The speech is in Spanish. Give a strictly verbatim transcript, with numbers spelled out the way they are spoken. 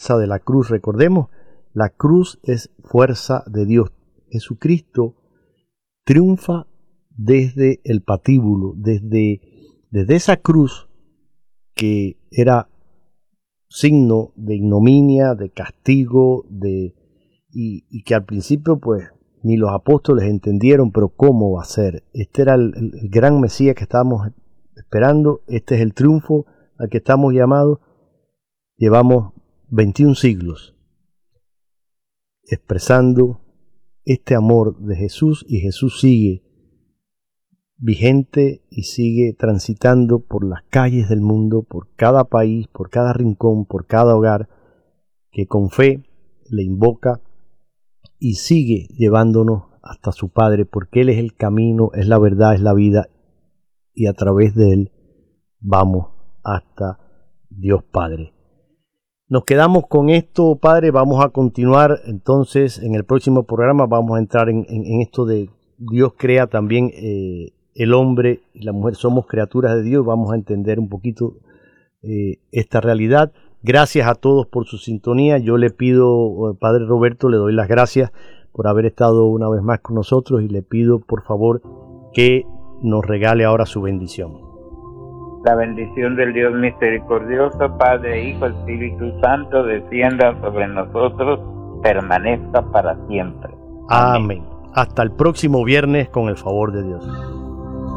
fuerza de la cruz. Recordemos, la cruz es fuerza de Dios. Jesucristo triunfa desde el patíbulo, desde, desde esa cruz que era signo de ignominia, de castigo, de, y, y que al principio pues ni los apóstoles entendieron, pero ¿cómo va a ser? Este era el, el, el gran Mesías que estábamos esperando, este es el triunfo al que estamos llamados. Llevamos veintiún siglos expresando este amor de Jesús, y Jesús sigue vigente y sigue transitando por las calles del mundo, por cada país, por cada rincón, por cada hogar que con fe le invoca, y sigue llevándonos hasta su Padre, porque Él es el camino, es la verdad, es la vida, y a través de Él vamos hasta Dios Padre. Nos quedamos con esto, Padre. Vamos a continuar entonces en el próximo programa. Vamos a entrar en, en, en esto de Dios crea también eh, el hombre y la mujer, somos criaturas de Dios. Vamos a entender un poquito eh, esta realidad. Gracias a todos por su sintonía. Yo le pido, Padre Roberto, le doy las gracias por haber estado una vez más con nosotros, y le pido por favor que nos regale ahora su bendición. La bendición del Dios misericordioso, Padre, Hijo, Espíritu Santo, descienda sobre nosotros, permanezca para siempre. Amén. Amén. Hasta el próximo viernes, con el favor de Dios.